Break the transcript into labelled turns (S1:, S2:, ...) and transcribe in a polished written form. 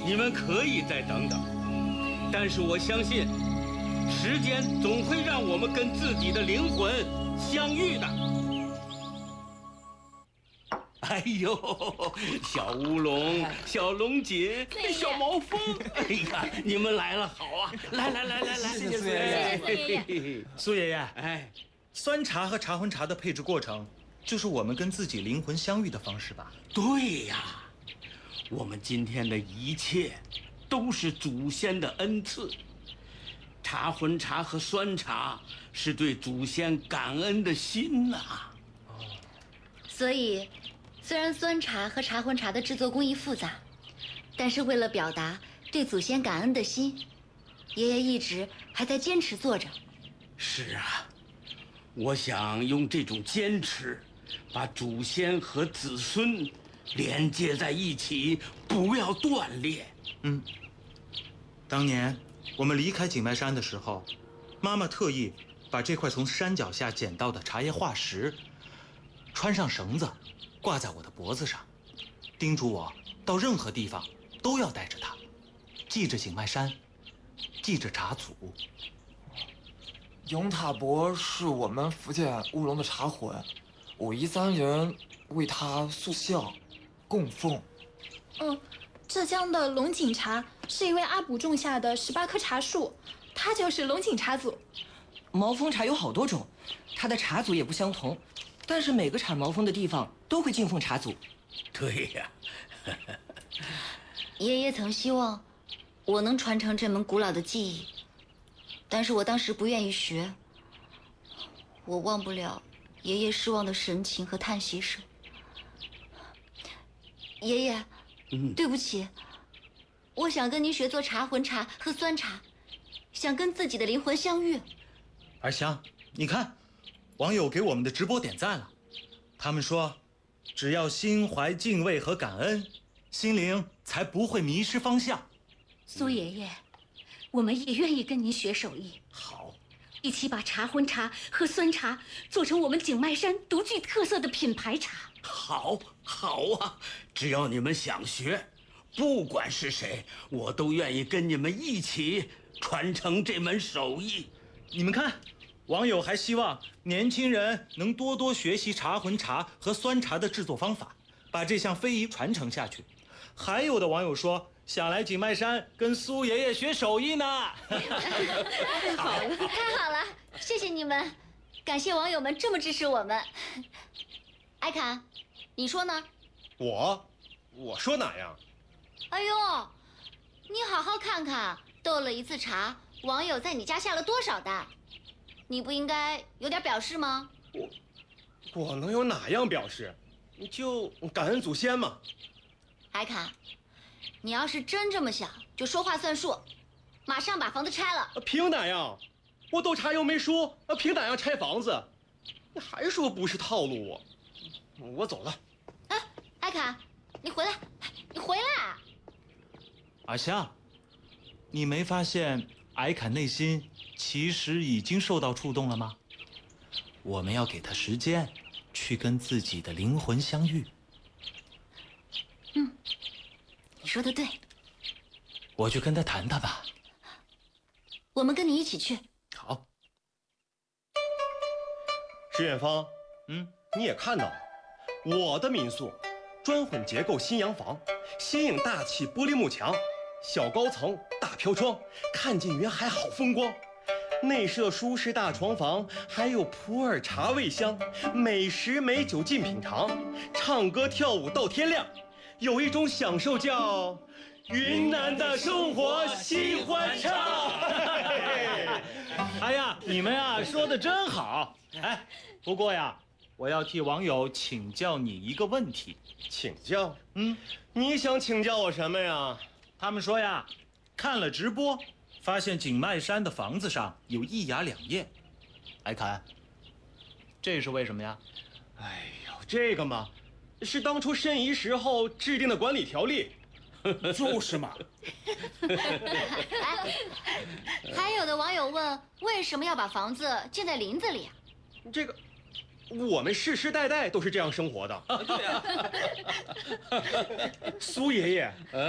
S1: 你们可以再等等，但是我相信，时间总会让我们跟自己的灵魂相遇的。哎呦，小乌龙、小龙井、小毛峰，哎呀，你们来了，好啊！来，
S2: 谢谢苏爷爷。
S3: 谢谢苏爷爷。
S2: 苏爷爷，
S1: 哎，
S2: 酸茶和茶荤茶的配制过程，就是我们跟自己灵魂相遇的方式吧？
S1: 对呀，我们今天的一切都是祖先的恩赐。茶荤茶和酸茶是对祖先感恩的心呐。
S3: 所以，虽然酸茶和茶荤茶的制作工艺复杂，但是为了表达对祖先感恩的心，爷爷一直还在坚持做着。
S1: 是啊，我想用这种坚持，把祖先和子孙连接在一起，不要断裂。
S2: 当年我们离开景迈山的时候，妈妈特意把这块从山脚下捡到的茶叶化石穿上绳子，挂在我的脖子上，叮嘱我到任何地方都要带着它，记着景迈山，记着茶祖。
S4: 永塔伯是我们福建乌龙的茶魂，5姨3人为他塑像、供奉。
S5: 浙江的龙井茶是一位阿卜种下的18棵茶树，他就是龙井茶祖。
S6: 毛峰茶有好多种，它的茶祖也不相同，但是每个产毛峰的地方都会敬奉茶祖。
S1: 对呀，
S3: 爷爷曾希望我能传承这门古老的技艺，但是我当时不愿意学。我忘不了爷爷失望的神情和叹息声。爷爷，对不起，我想跟您学做茶荤茶和酸茶，想跟自己的灵魂相遇。
S2: 二香，你看，网友给我们的直播点赞了，他们说，只要心怀敬畏和感恩，心灵才不会迷失方向。
S7: 苏爷爷，我们也愿意跟您学手艺，
S1: 好，
S7: 一起把茶荤茶和酸茶做成我们景迈山独具特色的品牌茶。
S1: 好啊！只要你们想学，不管是谁，我都愿意跟你们一起传承这门手艺。
S2: 你们看，网友还希望年轻人能多多学习茶荤茶和酸茶的制作方法，把这项非遗传承下去。还有的网友说，想来景迈山跟苏爷爷学手艺呢。
S3: 太好了，谢谢你们，感谢网友们这么支持我们。艾侃，你说呢？
S8: 我说哪样？
S3: 哎呦，你好好看看，斗了一次茶，网友在你家下了多少单？你不应该有点表示吗？
S8: 我能有哪样表示？就感恩祖先嘛。
S3: 艾侃，你要是真这么想，就说话算数，马上把房子拆了。
S8: 凭哪样？我斗茶又没输，凭哪样拆房子？你还说不是套路我走了。
S3: 艾侃，你回来，你回来！
S2: 阿香，你没发现艾侃内心其实已经受到触动了吗？我们要给他时间，去跟自己的灵魂相遇。
S3: 你说的对，
S2: 我去跟他谈谈吧。
S3: 我们跟你一起去。
S2: 好。
S8: 石远芳，你也看到了，我的民宿砖混结构新洋房，新颖大气玻璃幕墙，小高层大飘窗，看见云海好风光。内设舒适大床房，还有普洱茶味香，美食美酒尽品尝，唱歌跳舞到天亮。有一种享受叫云南的生活喜欢唱。
S2: 哎呀，你们呀说的真好。哎，不过呀，我要替网友请教你一个问题。
S8: 请教？你想请教我什么呀？
S2: 他们说呀，看了直播，发现景迈山的房子上有1芽2叶。艾侃，这是为什么呀？
S8: 哎呦，这个嘛，是当初申遗时候制定的管理条例。
S2: 就是嘛。
S3: 还有的网友问，为什么要把房子建在林子里啊？
S8: 这个，我们世世代代都是这样生活的。
S1: 对呀，
S8: 苏爷爷，